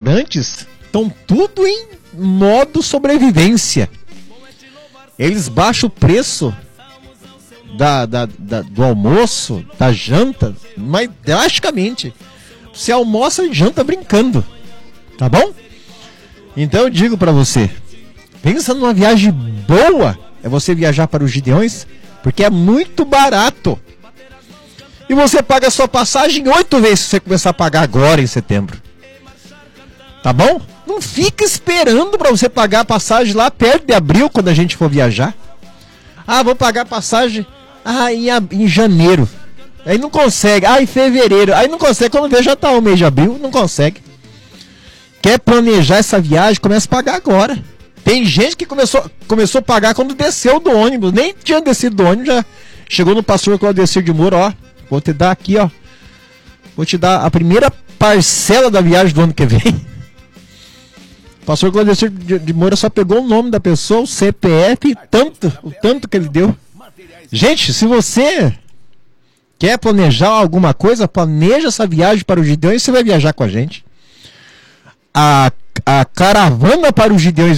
restaurantes estão tudo em modo sobrevivência. Eles baixam o preço do almoço, da janta, mas drasticamente. Você almoça e janta brincando, tá bom? Então eu digo pra você, pensa numa viagem boa, é você viajar para os Gideões, porque é muito barato. E você paga a sua passagem 8 vezes se você começar a pagar agora em setembro. Tá bom? Não fica esperando pra você pagar a passagem lá perto de abril, quando a gente for viajar. Ah, vou pagar a passagem em janeiro. Aí não consegue. Em fevereiro. Aí não consegue. Quando vê, já tá o mês de abril. Não consegue. Quer planejar essa viagem? Começa a pagar agora. Tem gente que começou a pagar quando desceu do ônibus. Nem tinha descido do ônibus. Já chegou no pastor Claudecir de Moura. Ó, vou te dar aqui, ó. Vou te dar a primeira parcela da viagem do ano que vem. O pastor Claudecir de Moura só pegou o nome da pessoa, o CPF, o tanto que ele deu. Gente, se você quer planejar alguma coisa, planeja essa viagem para o Gideões e você vai viajar com a gente. A caravana para os Gideões